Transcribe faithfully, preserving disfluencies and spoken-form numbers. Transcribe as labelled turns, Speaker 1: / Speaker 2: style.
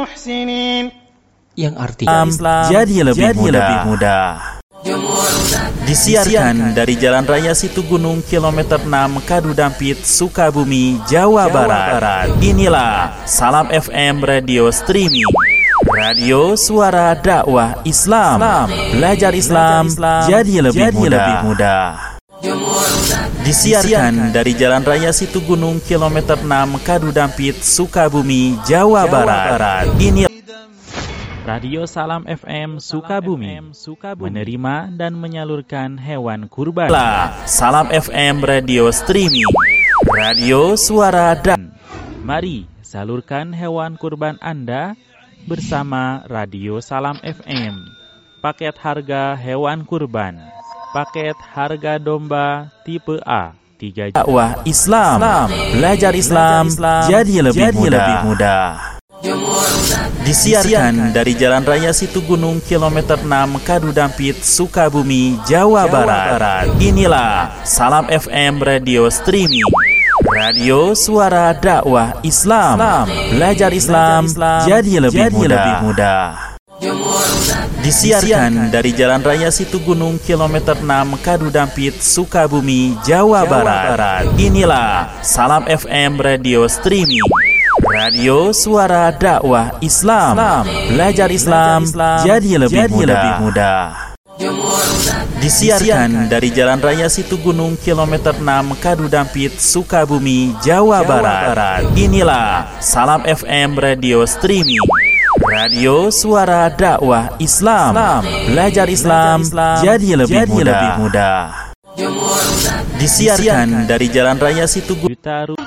Speaker 1: المحسنين.
Speaker 2: Yang artinya Islam jadi lebih jadi mudah. Lebih mudah. Disiarkan dari Jalan Raya Situ Gunung kilometer enam Kadu Dampit, Sukabumi, Jawa, Jawa Barat. Barat. Inilah Salam F M Radio Streaming, radio suara dakwah Islam. Islam. Belajar Islam, Islam jadi lebih jadi mudah. Lebih mudah. Disiarkan dari Jalan Raya Situ Gunung kilometer enam Kadu Dampit, Sukabumi, Jawa, Jawa Barat. Barat. Inilah Radio Salam F M Sukabumi, menerima dan menyalurkan hewan kurban. Salam F M Radio Streaming, radio suara dan mari salurkan hewan kurban Anda bersama Radio Salam F M. Paket harga hewan kurban, paket harga domba tipe A tiga juta. Dakwah Islam, Islam. Belajar Islam, Islam jadi lebih jadi mudah. Lebih mudah. Disiarkan dari Jalan Raya Situ Gunung kilometer enam Kadu Dampit, Sukabumi, Jawa, Jawa Barat. Barat. Inilah Salam F M Radio Streaming, radio suara dakwah Islam. Islam. Belajar Islam, Islam jadi lebih jadi mudah. Lebih mudah. Disiarkan dari Jalan Raya Situ Gunung kilometer enam Kadu Dampit, Sukabumi, Jawa, Jawa Barat. Barat. Inilah Salam F M Radio Streaming, radio suara dakwah Islam. Islam. Belajar Islam, Islam jadi lebih jadi mudah. Lebih mudah. Disiarkan dari Jalan Raya Situ Gunung kilometer enam Kadu Dampit, Sukabumi, Jawa, Jawa Barat. Barat. Inilah Salam F M Radio Streaming, radio suara dakwah Islam. Islam. Belajar Islam, Islam jadi lebih jadi mudah. Lebih mudah. Disiarkan dari Jalan Raya Situ Gunung